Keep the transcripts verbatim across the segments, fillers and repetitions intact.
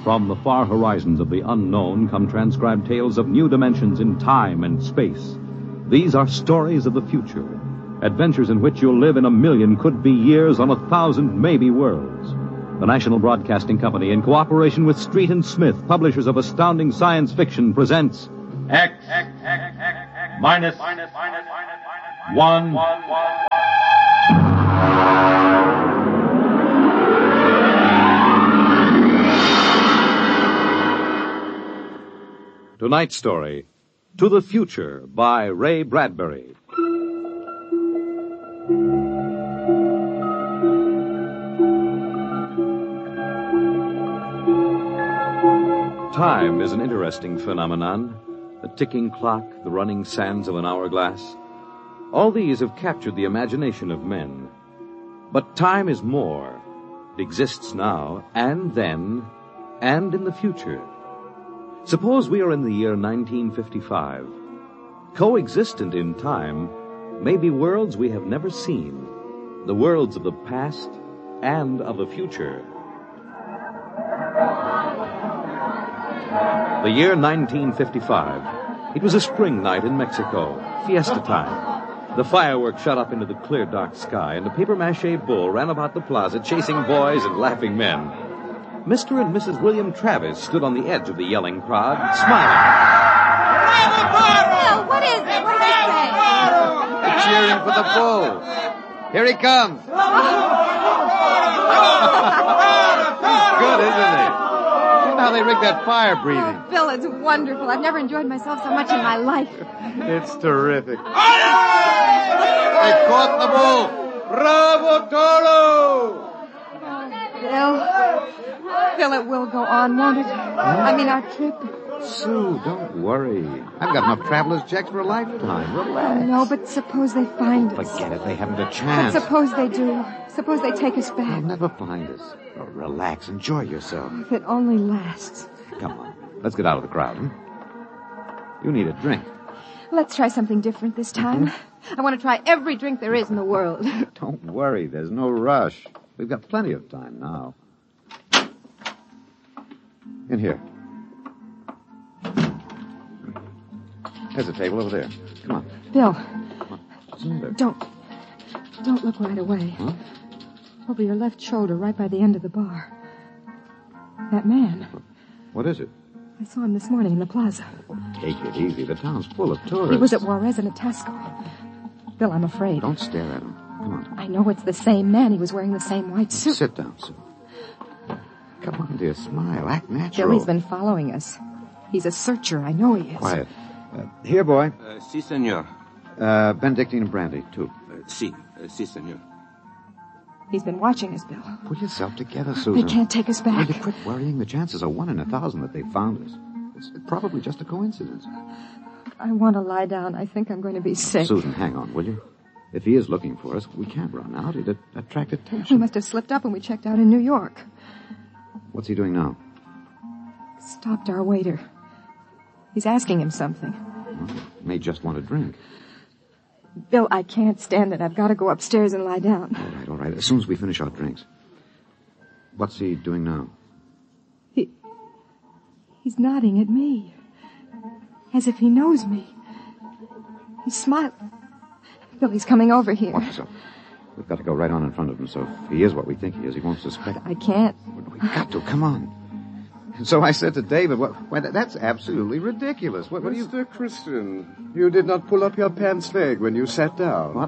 From the far horizons of the unknown come transcribed tales of new dimensions in time and space. These are stories of the future, adventures in which you'll live in a million could-be years on a thousand maybe worlds. The National Broadcasting Company, in cooperation with Street and Smith, publishers of astounding science fiction, presents X, X, X, X, X minus, minus, minus, minus, minus, one, one, one. Tonight's story, To the Future, by Ray Bradbury. Time is an interesting phenomenon. The ticking clock, the running sands of an hourglass. All these have captured the imagination of men. But time is more. It exists now, and then, and in the future. Suppose we are in the year nineteen fifty-five. Coexistent in time may be worlds we have never seen, the worlds of the past and of the future. The year nineteen fifty-five. It was a spring night in Mexico, fiesta time. The fireworks shot up into the clear, dark sky, and a papier-mâché bull ran about the plaza chasing boys and laughing men. Mister and Missus William Travis stood on the edge of the yelling crowd, smiling. Bill, what is it? What did they say? They're cheering for the bull. Here he comes. He's good, isn't he? Look how they rigged that fire breathing. Oh, Bill, it's wonderful. I've never enjoyed myself so much in my life. It's terrific. They caught the bull. Bravo, Toro! Bill, Bill, it will go on, won't it? I mean, our trip. Sue, don't worry. I've got enough traveler's checks for a lifetime. Relax. No, but suppose they find us. Forget it. They haven't a But chance. suppose they do. Suppose they take us They'll back. never find us. Oh, relax. Enjoy yourself. If it only lasts. Come on. Let's get out of the crowd. Hmm? You need a drink. Let's try something different this time. I want to try every drink there is in the world. Don't worry. There's no rush. We've got plenty of time now. In here. There's a table over there. Come on. Bill, What's the matter? don't, don't look right away. Huh? Over your left shoulder, right by the end of the bar. That man. What is it? I saw him this morning in the plaza. Take it easy. The town's full of tourists. He was at Juarez and Atasco. Bill, I'm afraid. Don't stare at him. Come on. I know it's the same man. He was wearing the same white suit. Sit down, Sue. Come on, dear. Smile. Act natural. Bill, he's been following us. He's a searcher. I know he is. Quiet. Uh, here, boy. Uh, si, senor. Uh, Benedictine and brandy, too. Uh, si, uh, si, senor. He's been watching us, Bill. Pull yourself together, They Susan. can't take us back. Will you quit worrying? The chances are one in a thousand that they found us. It's probably just a coincidence. I want to lie down. I think I'm going to be sick. Susan, hang on, will you? If he is looking for us, we can't run out. It'd attract We attention. must have slipped up when we checked out in New York. What's he doing now? Stopped our waiter. He's asking him something. May just want a drink. Bill, I can't stand it. I've got to go upstairs and lie down. All right, all right. As soon as we finish our drinks. What's he doing now? He... He's nodding at me. As if he knows me. He's smiling. Bill, he's coming over here. Watch yourself. We've got to go right on in front of him, so if he is what we think he is, he won't suspect. I can't. We've got to. Come on. So I said to David, well, well, that's absolutely ridiculous. What, what do you... Mister Christian, you did not pull up your pants leg when you sat down. What?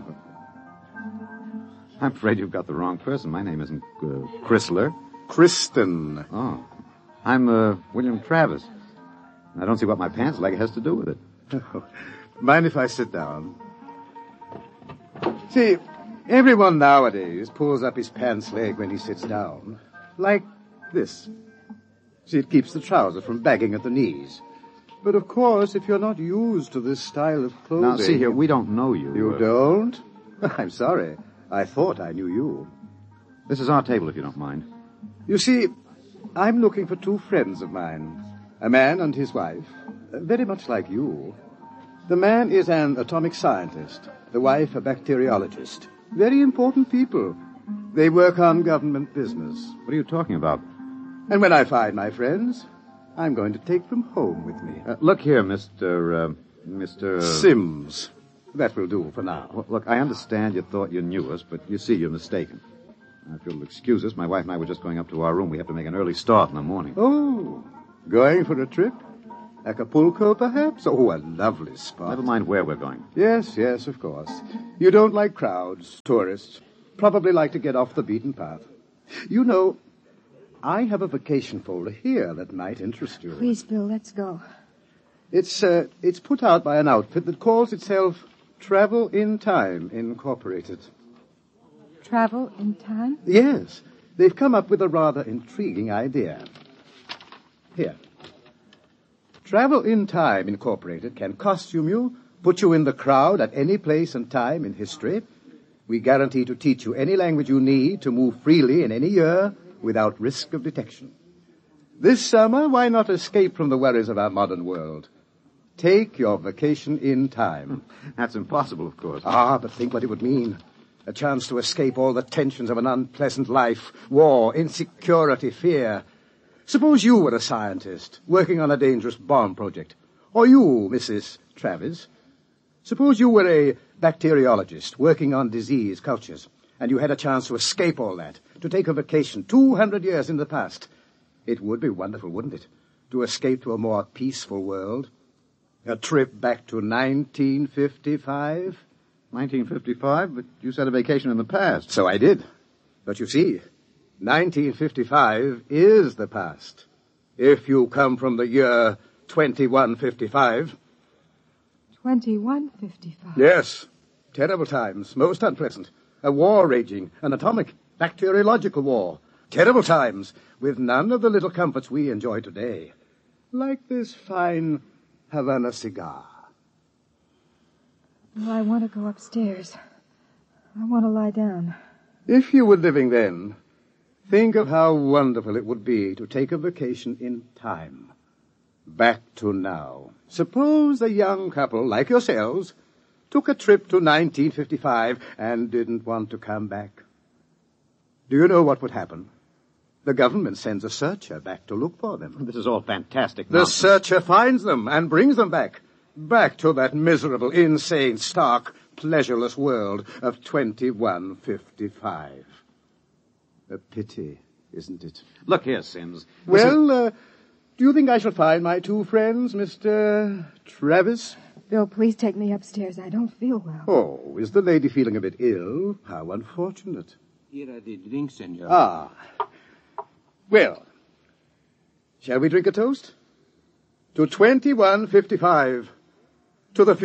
I'm afraid you've got the wrong person. My name isn't uh, Chrysler. Kristen. Oh. I'm uh, William Travis. I don't see what my pants leg has to do with it. Mind if I sit down? See, everyone nowadays pulls up his pants leg when he sits down. Like this. See, it keeps the trouser from bagging at the knees. But of course, if you're not used to this style of clothing... Now, see here, we don't know you. You uh, don't? I'm sorry. I thought I knew you. This is our table, if you don't mind. You see, I'm looking for two friends of mine. A man and his wife. Very much like you. The man is an atomic scientist. The wife a bacteriologist. Very important people. They work on government business. What are you talking about? And when I find my friends, I'm going to take them home with me. Uh, look here, Mister Uh, Mister Sims. That will do for now. Well, look, I understand you thought you knew us, but you see you're mistaken. If you'll excuse us, my wife and I were just going up to our room. We have to make an early start in the morning. Oh, going for a trip? Acapulco, perhaps? Oh, a lovely spot. Never mind where we're going. Yes, yes, of course. You don't like crowds, tourists. Probably like to get off the beaten path. You know, I have a vacation folder here that might interest you. Please, Bill, let's go. It's, uh, it's put out by an outfit that calls itself Travel in Time, Incorporated. Travel in time? Yes. They've come up with a rather intriguing idea. Here. Travel in Time, Incorporated can costume you, put you in the crowd at any place and time in history. We guarantee to teach you any language you need to move freely in any year without risk of detection. This summer, why not escape from the worries of our modern world? Take your vacation in time. That's impossible, of course. Ah, but think what it would mean. A chance to escape all the tensions of an unpleasant life, war, insecurity, fear. Suppose you were a scientist working on a dangerous bomb project. Or you, Missus Travis. Suppose you were a bacteriologist working on disease cultures, and you had a chance to escape all that, to take a vacation two hundred years in the past. It would be wonderful, wouldn't it, to escape to a more peaceful world? A trip back to nineteen fifty-five? nineteen fifty-five, but you said a vacation in the past. So I did. But you see, nineteen fifty-five is the past. If you come from the year twenty-one fifty-five. twenty-one fifty-five? Yes. Terrible times, most unpleasant. A war raging, an atomic, bacteriological war. Terrible times, with none of the little comforts we enjoy today. Like this fine Havana cigar. Well, I want to go upstairs. I want to lie down. If you were living then, think of how wonderful it would be to take a vacation in time. Back to now. Suppose a young couple like yourselves took a trip to nineteen fifty-five and didn't want to come back. Do you know what would happen? The government sends a searcher back to look for them. This is all fantastic The nonsense. searcher finds them and brings them back. Back to that miserable, insane, stark, pleasureless world of twenty-one fifty-five. A pity, isn't it? Look here, Sims. Well, uh, do you think I shall find my two friends, Mister Travis? Bill, please take me upstairs. I don't feel well. Oh, is the lady feeling a bit ill? How unfortunate. Here are the drinks, senor. Ah. Well, shall we drink a toast? To twenty-one fifty-five. To the future.